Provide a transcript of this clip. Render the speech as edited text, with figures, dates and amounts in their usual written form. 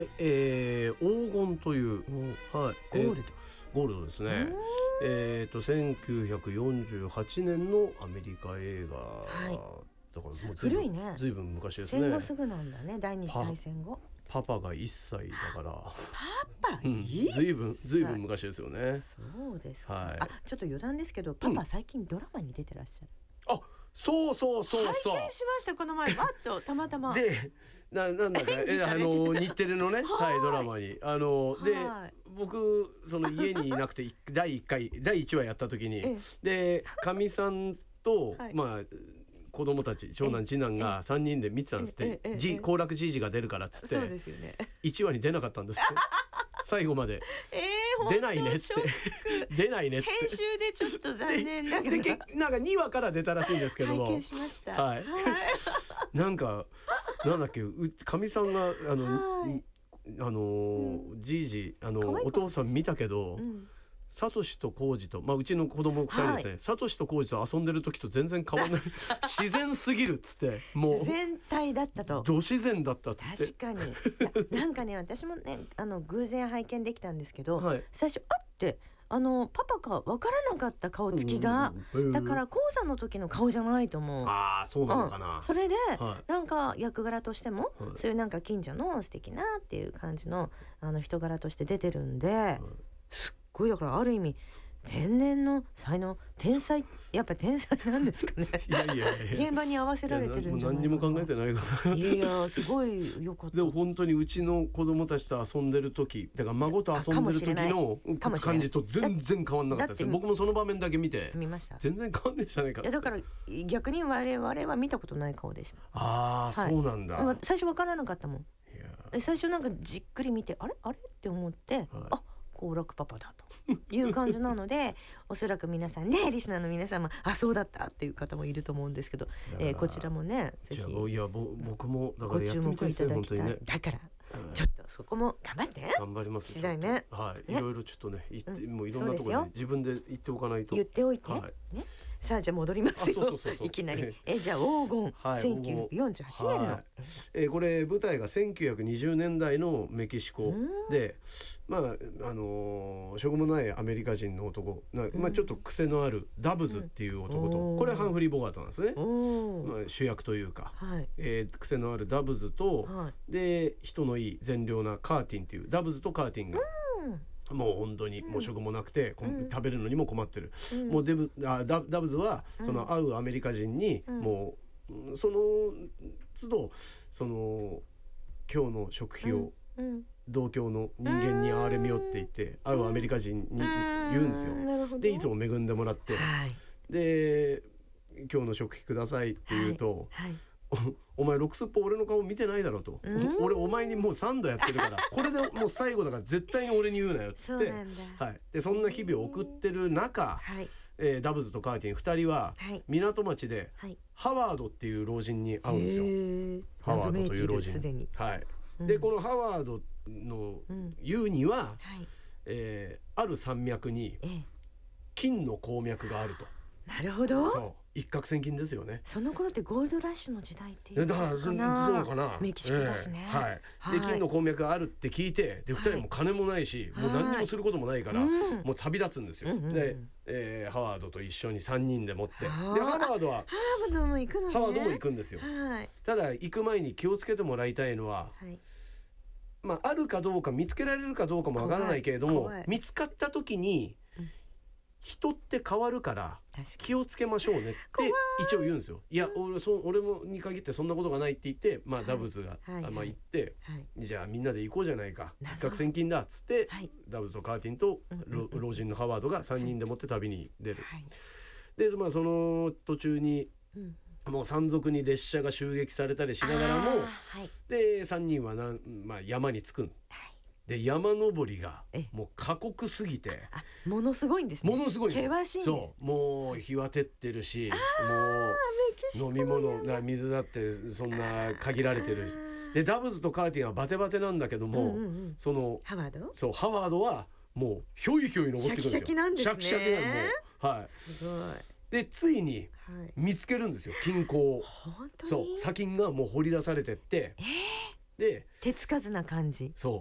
黄金という、はい、 ゴールド、 ゴールドですね。1948年のアメリカ映画、だからもう古いね。 ずいぶん昔ですね。 戦後すぐなんだね。第二次大戦後。 パパが1歳だからパパ1歳、 ずいぶん昔ですよね。 そうですか、 はい、 ちょっと余談ですけど、パパ最近ドラマに出てらっしゃる。 そう拝見しました、この前バッとたまたまでなんだか日テレのねタイドラマにで僕その家にいなくて第1話やった時にでかみさんと子供たち長男次男が3人で見てたんですって。行楽じいじが出るからっつって1話に出なかったんですって最後まで出ないねっつって出ないねっつって編集でちょっと残念だけどなんか2話から出たらしいんですけども、 拝見しました。 なんだっけ、かみさんがじいじお父さん見たけど、サトシとコウジと、うちの子供2人ですね、サトシとコウジと遊んでる時と全然変わんない自然すぎるっつって、もう自然体だったと。 ど自然だったっつって。 確かになんかね、私もね偶然拝見できたんですけど、最初ってパパか分からなかった顔つきが、だから高座の時の顔じゃないと思う。 そうなのかな。 それで、なんか役柄としても、そういうなんか近所の素敵なっていう感じの人柄として出てるんで、すっごいだからある意味天然の才能、天才、やっぱ天才なんですかね。いや現場に合わせられてるんじゃないかな。 何にも考えてないから。 いやすごい良かった。 でも本当にうちの子供たちと遊んでる時、だから孫と遊んでる時の感じと全然変わんなかったです。僕もその場面だけ見てました。 全然変わんねえじゃないかっつって。 だから逆に我々は見たことない顔でした。 そうなんだ。 最初分からなかったもん。最初なんかじっくり見てあれって思って、好楽パパだという感じなのでおそらく皆さんね、リスナーの皆様そうだったっていう方もいると思うんですけど、こちらもねぜひ僕もだからやってみたいですね、本当にね。 だからちょっとそこも頑張って。 頑張ります。 1代目いろいろちょっとねもういろんなところで自分で言っておかないと。 言っておいてね。さあじゃあ戻りますよ。いきなりじゃあ黄金、1948年のこれ舞台が1920年代のメキシコで、しょうもないアメリカ人の男、ちょっと癖のあるダブズっていう男と、これハンフリー・ボガートなんですね。主役というか、癖のあるダブズと、で人のいい善良なカーティンっていう、ダブズとカーティンがもう本当にもう職もなくて、食べるのにも困ってる。もうダブズはその会うアメリカ人にもうその都度その今日の食費を同郷の人間に憐れみよって言って会うアメリカ人に言うんですよ。でいつも恵んでもらって、で今日の食費くださいって言うと、お前6すっぽ俺の顔見てないだろと、俺お前にもう3度やってるからこれでもう最後だから絶対に俺に言うなよっつって、でそんな日々を送ってる中、ダブズとカーティン2人は港町でハワードっていう老人に会うんですよ。ハワードという老人。でこのハワードの言うには、ある山脈に金の鉱脈があると。 なるほど。 そう一攫千金ですよね。 その頃ってゴールドラッシュの時代っていうのかな。そうかな。 メキシコだしね。 で金の鉱脈があるって聞いて、で2人も金もないし、もう何にもすることもないから、もう旅立つんですよ。で、ハワードと一緒に3人でもって、でハワードも行くのね。ハワードも行くんですよ。ただ行く前に気をつけてもらいたいのは、あるかどうか見つけられるかどうかもわからないけれども、見つかった時に人って変わるから気をつけましょうねって一応言うんですよ。いや俺もに限ってそんなことがないって言って、ダブズが言って、じゃあみんなで行こうじゃないか、一攫千金だっつって、ダブズとカーティンと老人のハワードが3人でもって旅に出る。でその途中にもう山賊に列車が襲撃されたりしながらも、で3人は山に着く。で山登りがもう過酷すぎて、 ものすごいんですね。 ものすごいです。 険しいんです。 そうもう日は照ってるし、もう飲み物水だってそんな限られてる。でダブズとカーティンはバテバテなんだけども、そのハワードはもうひょいひょい登ってくるんですよ。 シャキシャキなんですね。 シャキシャキなんですすごい。 でついに見つけるんですよ、金鉱を。 本当に。 そう砂金がもう掘り出されてって、 で手つかずな感じ。 そう